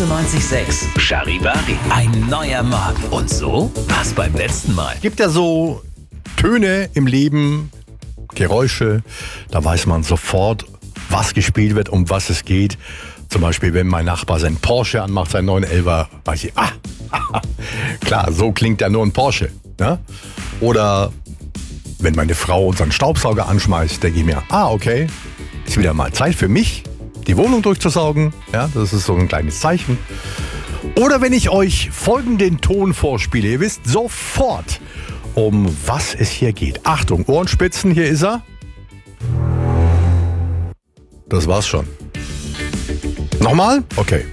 98.6 Charivari. Ein neuer Morgen. Und so war's beim letzten Mal. Gibt ja so Töne im Leben, Geräusche, da weiß man sofort, was gespielt wird, um was es geht. Zum Beispiel, wenn mein Nachbar seinen Porsche anmacht, seinen 911er, weiß ich, klar, so klingt ja nur ein Porsche. Ne? Oder wenn meine Frau unseren Staubsauger anschmeißt, denke ich mir, okay, ist wieder mal Zeit für mich, die Wohnung durchzusaugen. Ja, das ist so ein kleines Zeichen. Oder wenn ich euch folgenden Ton vorspiele, ihr wisst sofort, um was es hier geht. Achtung, Ohrenspitzen, hier ist er. Das war's schon. Nochmal? Okay.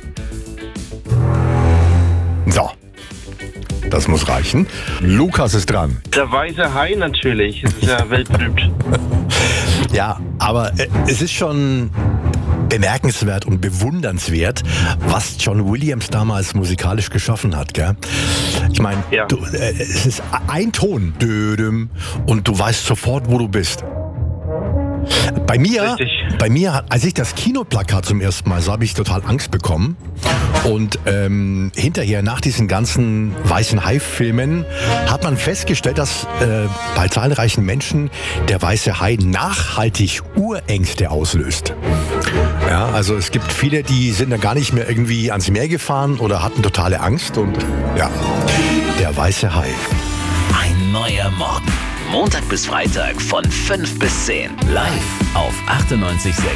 So. Das muss reichen. Lukas ist dran. Der weiße Hai natürlich. Das ist ja weltberühmt. Ja, aber es ist schon bemerkenswert und bewundernswert, was John Williams damals musikalisch geschaffen hat, gell? Ich meine, Ja. Es ist ein Ton, dödüm, und du weißt sofort, wo du bist. Bei mir, als ich das Kinoplakat zum ersten Mal sah, habe ich total Angst bekommen. Und hinterher, nach diesen ganzen weißen Hai-Filmen, hat man festgestellt, dass bei zahlreichen Menschen der weiße Hai nachhaltig Urängste auslöst. Ja, also es gibt viele, die sind dann gar nicht mehr irgendwie ans Meer gefahren oder hatten totale Angst. Und ja, der weiße Hai. Ein neuer Morgen. Montag bis Freitag von 5 bis 10. Live auf 98.6